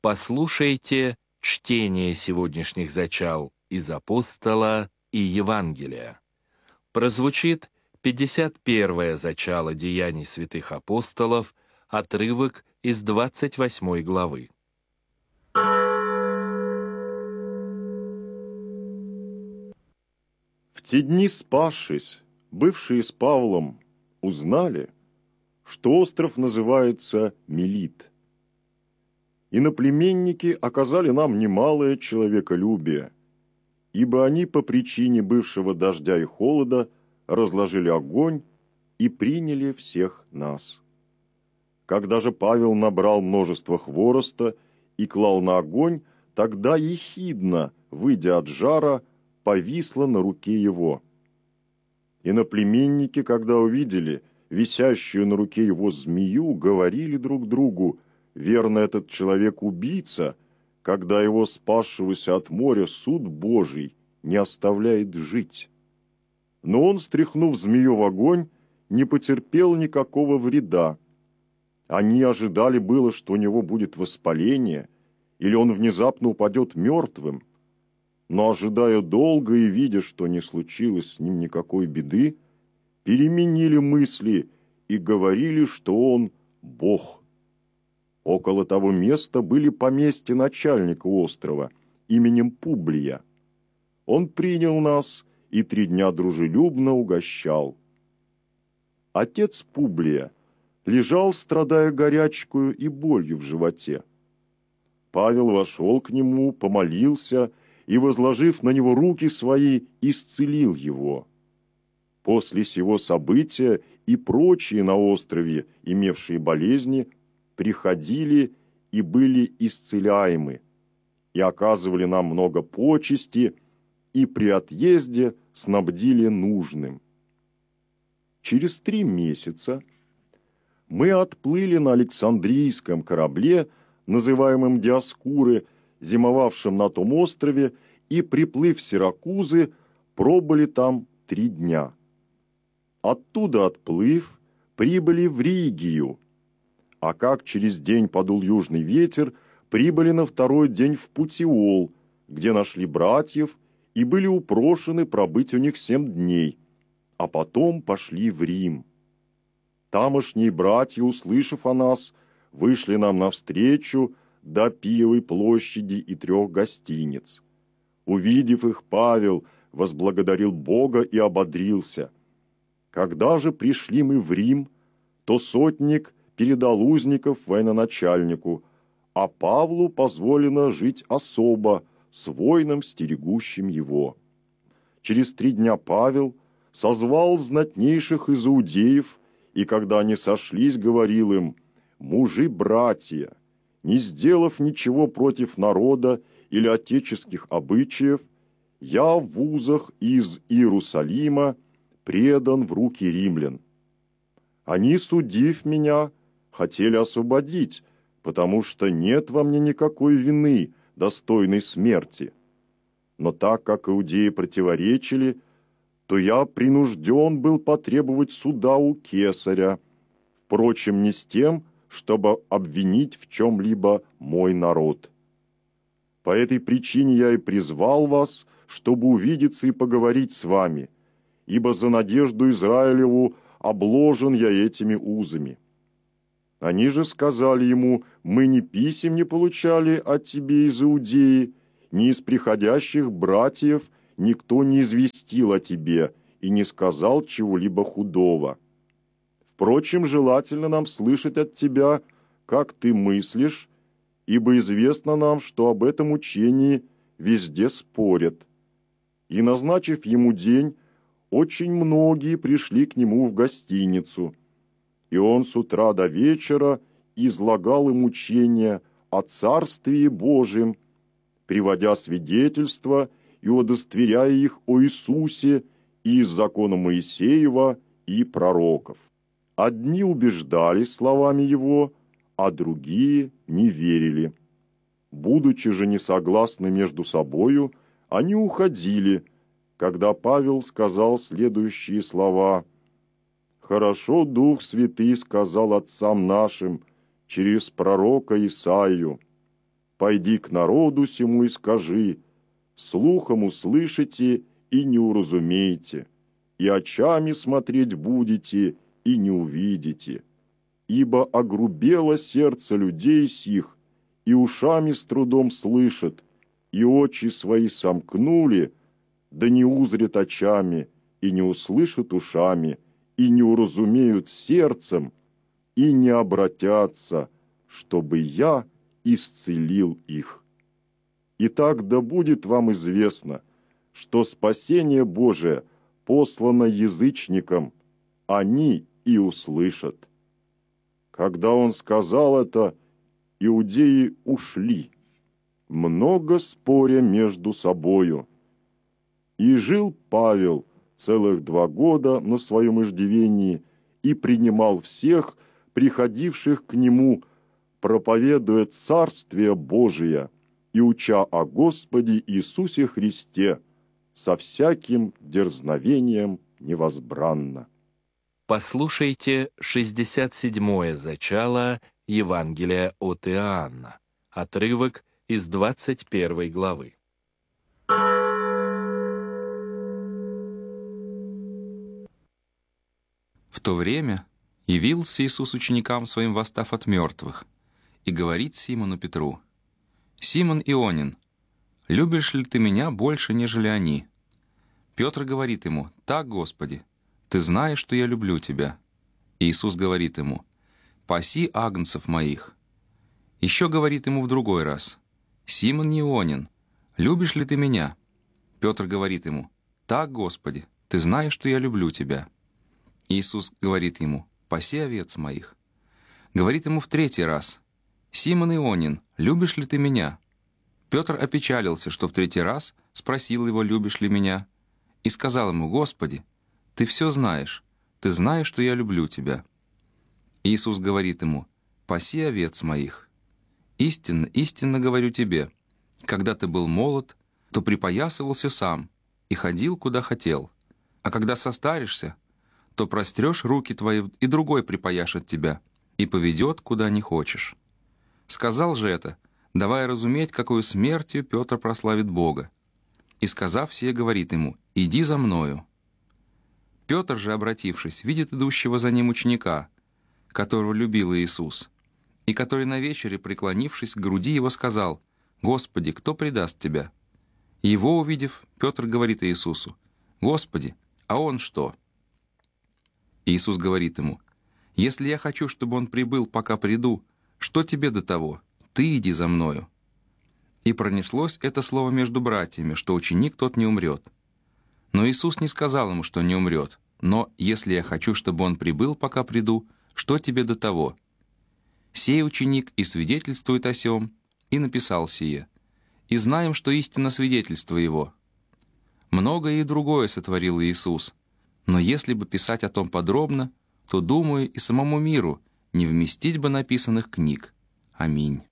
Послушайте чтение сегодняшних зачал из Апостола и Евангелия. Прозвучит 51-е зачало Деяний святых апостолов, отрывок из 28 главы. В те дни, спасшись, бывшие с Павлом узнали, что остров называется Мелит. Иноплеменники оказали нам немалое человеколюбие, ибо они по причине бывшего дождя и холода разложили огонь и приняли всех нас. Когда же Павел набрал множество хвороста и клал на огонь, тогда ехидна, выйдя от жара, повисла на руке его. Иноплеменники, когда увидели висящую на руке его змею, говорили друг другу: «Верно, этот человек убийца, когда его спасшегося от моря суд Божий не оставляет жить». Но он, стряхнув змею в огонь, не потерпел никакого вреда. Они ожидали было, что у него будет воспаление, или он внезапно упадет мертвым. Но, ожидая долго и видя, что не случилось с ним никакой беды, переменили мысли и говорили, что он Бог. Около того места были поместья начальника острова именем Публия. Он принял нас и 3 дня дружелюбно угощал. Отец Публия лежал, страдая горячкою и болью в животе. Павел вошел к нему, помолился и, возложив на него руки свои, исцелил его. После сего события и прочие на острове, имевшие болезни, приходили и были исцеляемы, и оказывали нам много почести, и при отъезде снабдили нужным. Через 3 месяца мы отплыли на Александрийском корабле, называемом Диоскуры, зимовавшем на том острове, и, приплыв в Сиракузы, пробыли там 3 дня. Оттуда отплыв, прибыли в Ригию, а как через день подул южный ветер, прибыли на 2-й день в Путиол, где нашли братьев и были упрошены пробыть у них 7 дней, а потом пошли в Рим. Тамошние братья, услышав о нас, вышли нам навстречу до Пиевой площади и 3 гостиниц. Увидев их, Павел возблагодарил Бога и ободрился. Когда же пришли мы в Рим, то сотник передал узников военачальнику, а Павлу позволено жить особо с воином, стерегущим его. Через 3 дня Павел созвал знатнейших из иудеев, и когда они сошлись, говорил им: «Мужи-братья, не сделав ничего против народа или отеческих обычаев, я в вузах из Иерусалима предан в руки римлян. Они, судив меня, хотели освободить, потому что нет во мне никакой вины, достойной смерти. Но так как иудеи противоречили, то я принужден был потребовать суда у кесаря, впрочем, не с тем, чтобы обвинить в чем-либо мой народ. По этой причине я и призвал вас, чтобы увидеться и поговорить с вами, ибо за надежду Израилеву обложен я этими узами». Они же сказали ему: «Мы ни писем не получали от тебе из Иудеи, ни из приходящих братьев никто не известил о тебе и не сказал чего-либо худого. Впрочем, желательно нам слышать от тебя, как ты мыслишь, ибо известно нам, что об этом учении везде спорят». И, назначив ему день, очень многие пришли к нему в гостиницу, и он с утра до вечера излагал им учение о Царстве Божьем, приводя свидетельства и удостоверяя их о Иисусе и из закона Моисеева и пророков. Одни убеждались словами его, а другие не верили. Будучи же несогласны между собою, они уходили, когда Павел сказал следующие слова: «Хорошо Дух Святый сказал отцам нашим через пророка Исаию: пойди к народу сему и скажи, слухом услышите и не уразумеете, и очами смотреть будете и не увидите, ибо огрубело сердце людей сих, и ушами с трудом слышат, и очи свои сомкнули, да не узрят очами, и не услышат ушами, и не уразумеют сердцем, и не обратятся, чтобы я исцелил их. Итак, да будет вам известно, что спасение Божие послано язычникам, они и услышат». Когда он сказал это, иудеи ушли, много споря между собою. И жил Павел целых 2 года на своем иждивении и принимал всех, приходивших к нему, проповедуя Царствие Божие и уча о Господе Иисусе Христе со всяким дерзновением невозбранно. Послушайте 67-е зачало Евангелия от Иоанна, отрывок из 21 главы. В то время явился Иисус ученикам своим, восстав от мертвых, и говорит Симону Петру: «Симон Ионин, любишь ли ты меня больше, нежели они?» Петр говорит ему: «Так, Господи, ты знаешь, что я люблю тебя». И Иисус говорит ему: «Паси агнцев моих». Еще говорит ему в другой раз: «Симон Ионин, любишь ли ты меня?» Петр говорит ему: «Так, Господи, ты знаешь, что я люблю тебя». Иисус говорит ему: «Паси овец моих». Говорит ему в 3-й раз: «Симон Ионин, любишь ли ты меня?» Петр опечалился, что в 3-й раз спросил его: «Любишь ли меня?» И сказал ему: «Господи, ты все знаешь, ты знаешь, что я люблю тебя». Иисус говорит ему: «Паси овец моих. Истинно, истинно говорю тебе, когда ты был молод, то припоясывался сам и ходил, куда хотел, а когда состаришься, то прострешь руки твои, и другой припояшет тебя и поведет, куда не хочешь». Сказал же это, давая разуметь, какою смертью Петр прославит Бога. И, сказав сие, говорит ему: «Иди за мною». Петр же, обратившись, видит идущего за ним ученика, которого любил Иисус, и который на вечере, преклонившись к груди его, сказал: «Господи, кто предаст тебя?» Его увидев, Петр говорит Иисусу: «Господи, а он что?» Иисус говорит ему: «Если я хочу, чтобы он прибыл, пока приду, что тебе до того? Ты иди за мною». И пронеслось это слово между братьями, что ученик тот не умрет. Но Иисус не сказал ему, что не умрет, но «если я хочу, чтобы он прибыл, пока приду, что тебе до того?» Сей ученик и свидетельствует о сем, и написал сие. И знаем, что истинно свидетельство его. Многое и другое сотворил Иисус, но если бы писать о том подробно, то, думаю, и самому миру не вместить бы написанных книг. Аминь.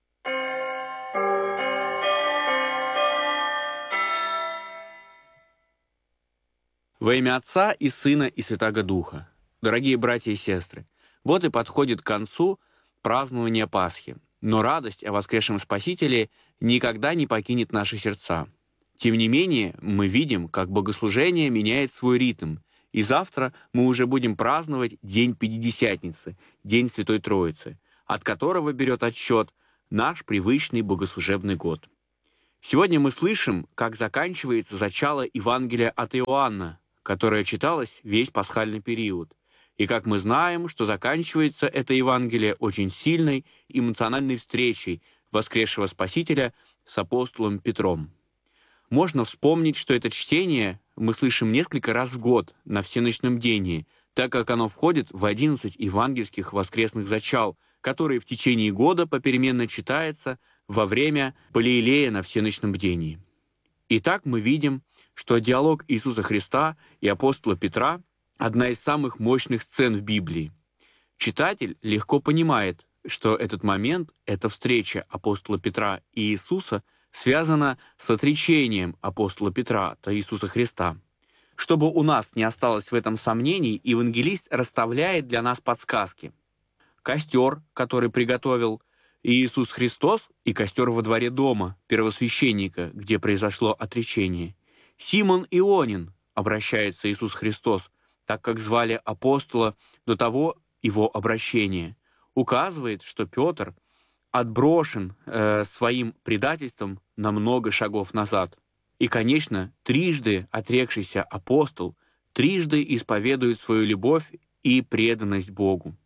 Во имя Отца и Сына и Святаго Духа. Дорогие братья и сестры, вот и подходит к концу празднование Пасхи, но радость о воскресшем Спасителе никогда не покинет наши сердца. Тем не менее, мы видим, как богослужение меняет свой ритм, и завтра мы уже будем праздновать День Пятидесятницы, День Святой Троицы, от которого берет отсчет наш привычный богослужебный год. Сегодня мы слышим, как заканчивается зачало Евангелия от Иоанна, которое читалось весь пасхальный период, и как мы знаем, что заканчивается это Евангелие очень сильной эмоциональной встречей воскресшего Спасителя с апостолом Петром. Можно вспомнить, что это чтение мы слышим несколько раз в год на всеночном бдении, так как оно входит в 11 евангельских воскресных зачал, которые в течение года попеременно читаются во время Палеелея на всеночном бдении. Итак, мы видим, что диалог Иисуса Христа и апостола Петра – одна из самых мощных сцен в Библии. Читатель легко понимает, что этот момент, эта встреча апостола Петра и Иисуса связана с отречением апостола Петра, то Иисуса Христа. Чтобы у нас не осталось в этом сомнений, евангелист расставляет для нас подсказки. Костер, который приготовил и Иисус Христос, и костер во дворе дома первосвященника, где произошло отречение. Симон Ионин, обращается Иисус Христос, так как звали апостола до того его обращения, указывает, что Петр отброшен своим предательством на много шагов назад. И, конечно, трижды отрекшийся апостол трижды исповедует свою любовь и преданность Богу.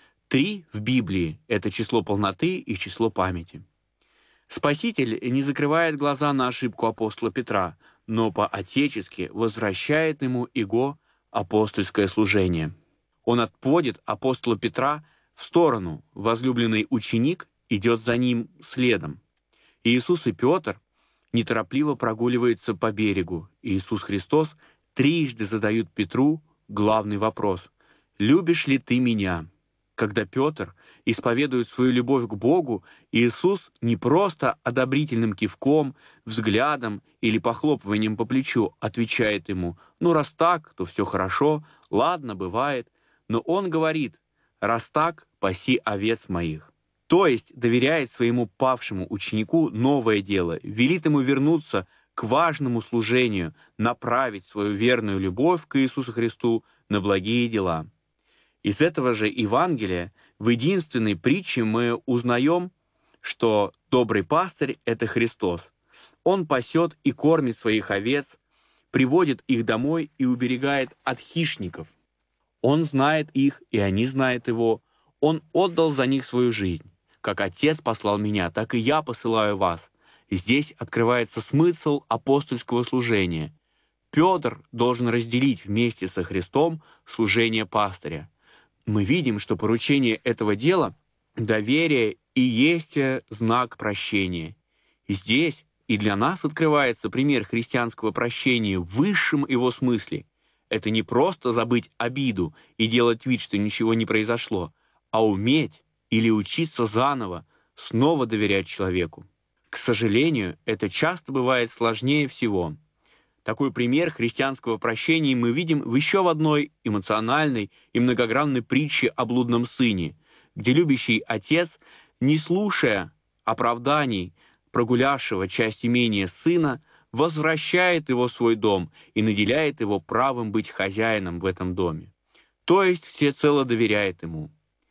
3 в Библии — это число полноты и число памяти. Спаситель не закрывает глаза на ошибку апостола Петра, но по-отечески возвращает ему его апостольское служение. Он отводит апостола Петра в сторону, возлюбленный ученик идет за ним следом. Иисус и Петр неторопливо прогуливаются по берегу, и Иисус Христос трижды задают Петру главный вопрос: «Любишь ли ты меня?» Когда Петр исповедует свою любовь к Богу, Иисус не просто одобрительным кивком, взглядом или похлопыванием по плечу отвечает ему: «Ну, раз так, то все хорошо, ладно, бывает». Но Он говорит: «Раз так, паси овец моих». То есть доверяет своему павшему ученику новое дело, велит ему вернуться к важному служению, направить свою верную любовь к Иисусу Христу на благие дела. Из этого же Евангелия в единственной притче мы узнаем, что добрый пастырь — это Христос. Он пасет и кормит своих овец, приводит их домой и уберегает от хищников. Он знает их, и они знают его. Он отдал за них свою жизнь. Как Отец послал меня, так и я посылаю вас. И здесь открывается смысл апостольского служения. Петр должен разделить вместе со Христом служение пастыря. Мы видим, что поручение этого дела, доверие, и есть знак прощения. И здесь и для нас открывается пример христианского прощения в высшем его смысле. Это не просто забыть обиду и делать вид, что ничего не произошло, а уметь или учиться заново, снова доверять человеку. К сожалению, это часто бывает сложнее всего. Такой пример христианского прощения мы видим в еще в одной эмоциональной и многогранной притче о блудном сыне, где любящий отец, не слушая оправданий прогулявшего часть имения сына, возвращает его в свой дом и наделяет его правом быть хозяином в этом доме. То есть всецело доверяет ему.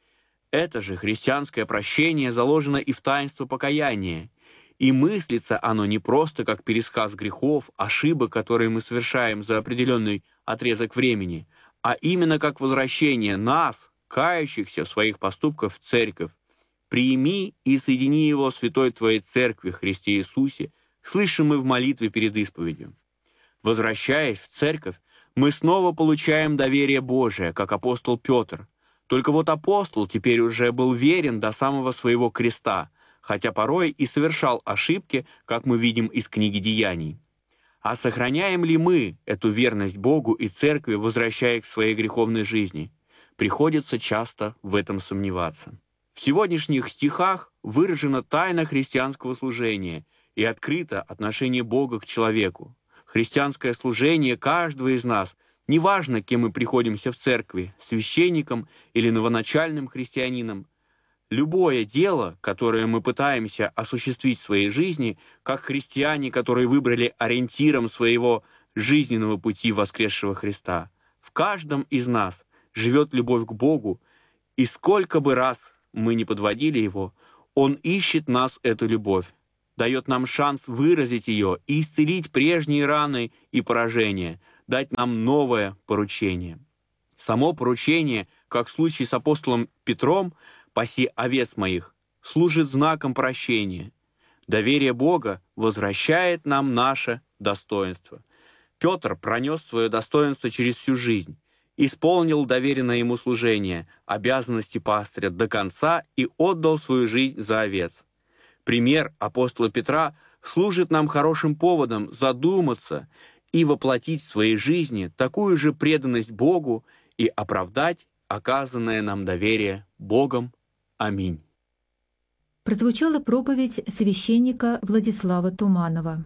Это же христианское прощение заложено и в таинство покаяния, и мыслится оно не просто как пересказ грехов, ошибок, которые мы совершаем за определенный отрезок времени, а именно как возвращение нас, кающихся в своих поступках, в церковь. «Приими и соедини его святой Твоей Церкви, Христе Иисусе», слышим мы в молитве перед исповедью. Возвращаясь в церковь, мы снова получаем доверие Божие, как апостол Петр. Только вот апостол теперь уже был верен до самого своего креста, хотя порой и совершал ошибки, как мы видим из книги Деяний. А сохраняем ли мы эту верность Богу и Церкви, возвращаясь к своей греховной жизни? Приходится часто в этом сомневаться. В сегодняшних стихах выражена тайна христианского служения и открыто отношение Бога к человеку. Христианское служение каждого из нас, неважно, кем мы приходимся в церкви, священником или новоначальным христианином, любое дело, которое мы пытаемся осуществить в своей жизни, как христиане, которые выбрали ориентиром своего жизненного пути воскресшего Христа, в каждом из нас живет любовь к Богу, и сколько бы раз мы не подводили Его, Он ищет нас, эту любовь, дает нам шанс выразить ее и исцелить прежние раны и поражения, дать нам новое поручение. Само поручение, как в случае с апостолом Петром, «Паси овец моих», служит знаком прощения. Доверие Бога возвращает нам наше достоинство. Петр пронес свое достоинство через всю жизнь, исполнил доверенное ему служение, обязанности пастыря до конца и отдал свою жизнь за овец. Пример апостола Петра служит нам хорошим поводом задуматься и воплотить в своей жизни такую же преданность Богу и оправдать оказанное нам доверие Богом. Аминь. Прозвучала проповедь священника Владислава Туманова.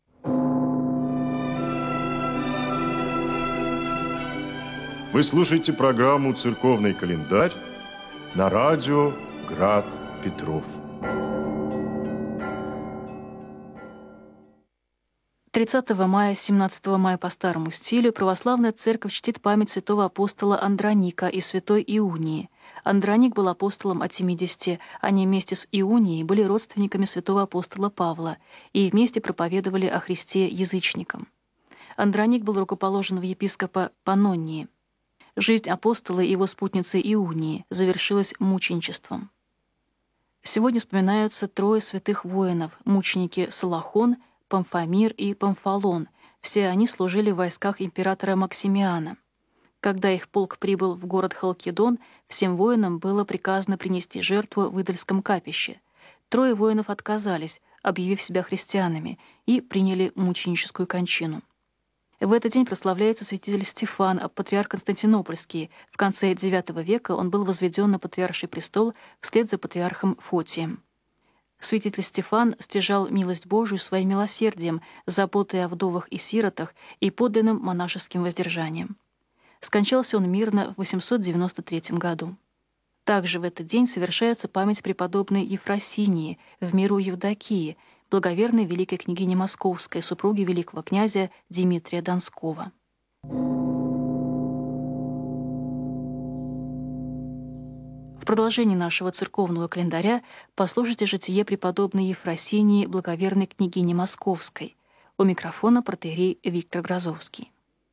Вы слушаете программу «Церковный календарь» на радио «Град Петров». «30 мая, 17 мая по старому стилю православная церковь чтит память святого апостола Андроника и святой Иунии. Андроник был апостолом от 70, они вместе с Иунией были родственниками святого апостола Павла и вместе проповедовали о Христе язычникам. Андроник был рукоположен в епископа Панонии. Жизнь апостола и его спутницы Иунии завершилась мученичеством. Сегодня вспоминаются 3 святых воинов, мученики Салахон, Памфамир и Памфалон. Все они служили в войсках императора Максимиана. Когда их полк прибыл в город Халкидон, всем воинам было приказано принести жертву в идольском капище. 3 воинов отказались, объявив себя христианами, и приняли мученическую кончину. В этот день прославляется святитель Стефан, патриарх Константинопольский. В конце IX века он был возведен на патриарший престол вслед за патриархом Фотием. Святитель Стефан стяжал милость Божию своим милосердием, заботой о вдовах и сиротах и подлинным монашеским воздержанием. Скончался он мирно в 893 году. Также в этот день совершается память преподобной Ефросинии, в миру Евдокии, благоверной великой княгини Московской, супруги великого князя Дмитрия Донского. В продолжении нашего церковного календаря послушайте житие преподобной Ефросинии, благоверной княгини Московской. У микрофона протоиерей Виктор Грозовский.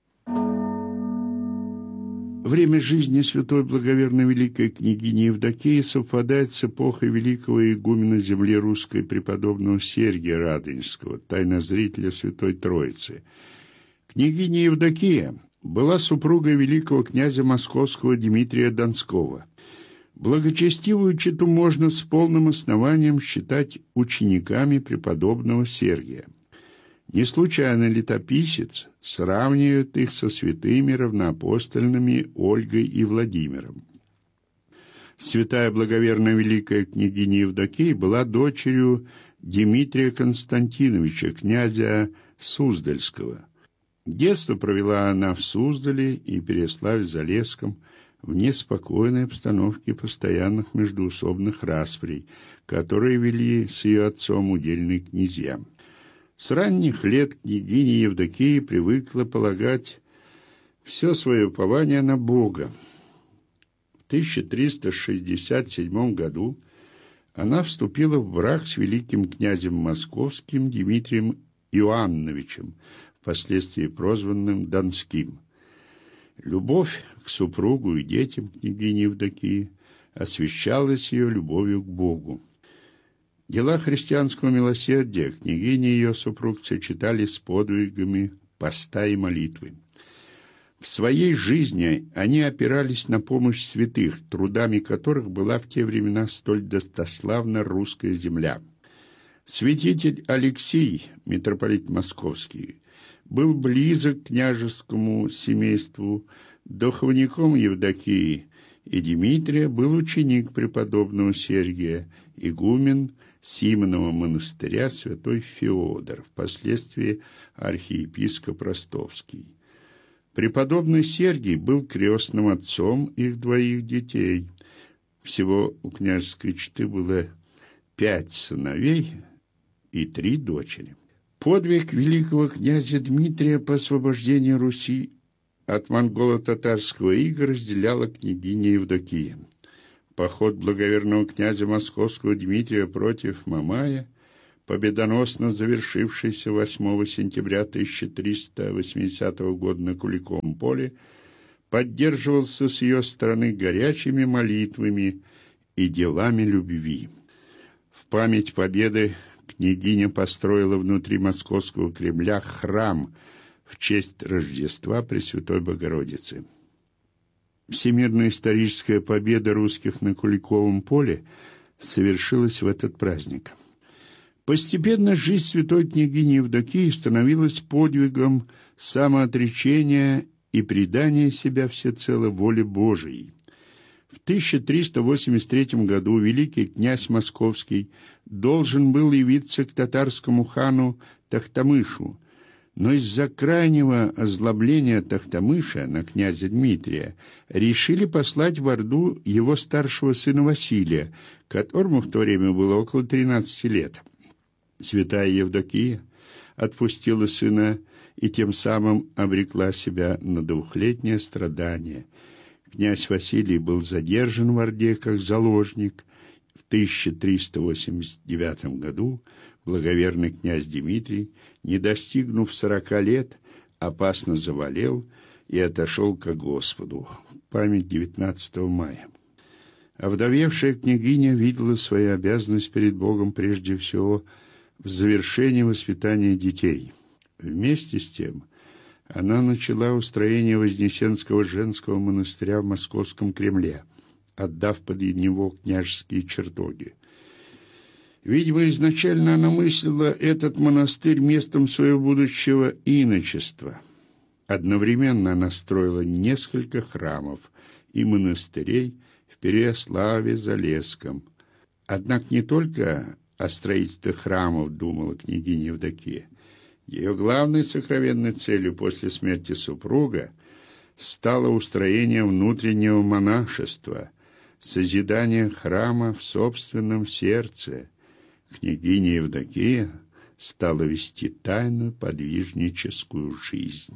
Время жизни святой благоверной великой княгини Евдокии совпадает с эпохой великого игумена земли русской преподобного Сергия Радонежского, тайнозрителя Святой Троицы. Княгиня Евдокия была супругой великого князя Московского Дмитрия Донского. Благочестивую чету можно с полным основанием считать учениками преподобного Сергия. Не случайно летописец сравнивает их со святыми равноапостольными Ольгой и Владимиром. Святая благоверная великая княгиня Евдокия была дочерью Дмитрия Константиновича, князя Суздальского. Детство провела она в Суздале и Переславле-Залесском, в неспокойной обстановке постоянных междоусобных расприй, которые вели с ее отцом удельные князья. С ранних лет княгиня Евдокия привыкла полагать все свое упование на Бога. В 1367 году она вступила в брак с великим князем московским Дмитрием Иоанновичем, впоследствии прозванным Донским. Любовь к супругу и детям княгини Евдокии освящалась ее любовью к Богу. Дела христианского милосердия княгиня и ее супруг сочетали с подвигами поста и молитвы. В своей жизни они опирались на помощь святых, трудами которых была в те времена столь достославна русская земля. Святитель Алексий, митрополит Московский, был близок к княжескому семейству, духовником Евдокии, и Дмитрия был ученик преподобного Сергия, игумен Симонова монастыря святой Феодор, впоследствии архиепископ Ростовский. Преподобный Сергий был крестным отцом их 2 детей. Всего у княжеской четы было 5 сыновей и 3 дочери. Подвиг великого князя Дмитрия по освобождению Руси от монголо-татарского ига разделяла княгиня Евдокия. Поход благоверного князя Московского Дмитрия против Мамая, победоносно завершившийся 8 сентября 1380 года на Куликовом поле, поддерживался с ее стороны горячими молитвами и делами любви. В память победы княгиня построила внутри Московского Кремля храм в честь Рождества Пресвятой Богородицы. Всемирная историческая победа русских на Куликовом поле совершилась в этот праздник. Постепенно жизнь святой княгини Евдокии становилась подвигом самоотречения и предания себя всецело воле Божией. В 1383 году великий князь Московский должен был явиться к татарскому хану Тохтамышу, Но из-за крайнего озлобления Тохтамыша на князя Дмитрия решили послать в Орду его старшего сына Василия, которому в то время было около 13 лет. Святая Евдокия отпустила сына и тем самым обрекла себя на 2-летнее страдание. Князь Василий был задержан в Орде как заложник. В 1389 году благоверный князь Дмитрий, не достигнув 40 лет, опасно заболел и отошел ко Господу. Память 19 мая. Овдовевшая княгиня видела свою обязанность перед Богом прежде всего в завершении воспитания детей. Вместе с тем она начала устроение Вознесенского женского монастыря в Московском Кремле, отдав под него княжеские чертоги. Видимо, изначально она мыслила этот монастырь местом своего будущего иночества. Одновременно она строила несколько храмов и монастырей в Переяславе-Залесском. Однако не только о строительстве храмов думала княгиня Евдокия. Ее главной сокровенной целью после смерти супруга стало устроение внутреннего монашества, созидание храма в собственном сердце. Княгиня Евдокия стала вести тайную подвижническую жизнь.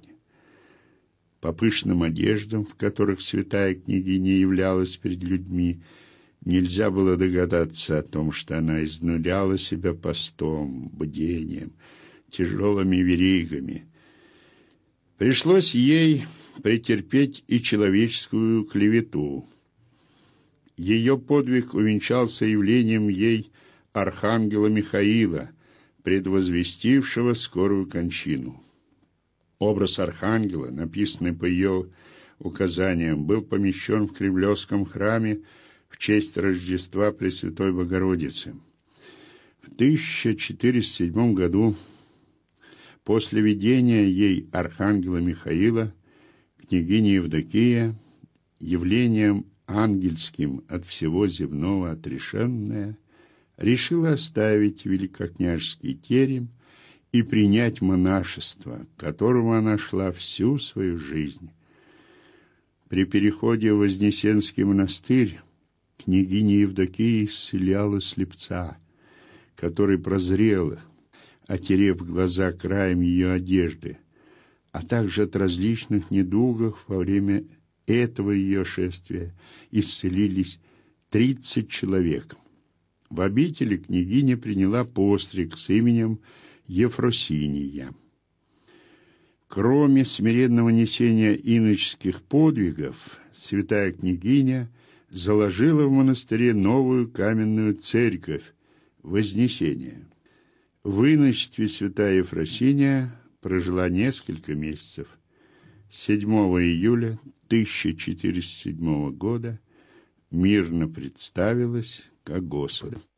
По пышным одеждам, в которых святая княгиня являлась перед людьми, нельзя было догадаться о том, что она изнуряла себя постом, бдением, тяжелыми веригами. Пришлось ей претерпеть и человеческую клевету. Ее подвиг увенчался явлением ей архангела Михаила, предвозвестившего скорую кончину. Образ архангела, написанный по ее указаниям, был помещен в Кремлевском храме в честь Рождества Пресвятой Богородицы. В 1407 году, после видения ей архангела Михаила, княгиня Евдокия, явлением ангельским от всего земного отрешенная, решила оставить великокняжеский терем и принять монашество, к которому она шла всю свою жизнь. При переходе в Вознесенский монастырь княгиня Евдокия исцеляла слепца, который прозрел, отерев глаза краем ее одежды, а также от различных недугов во время этого ее шествия исцелились 30 человек. В обители княгиня приняла постриг с именем Ефросиния. Кроме смиренного несения иноческих подвигов, святая княгиня заложила в монастыре новую каменную церковь Вознесения. В иночестве святая Ефросиния прожила несколько месяцев. 7 июля 1407 года мирно представилась ко Господу.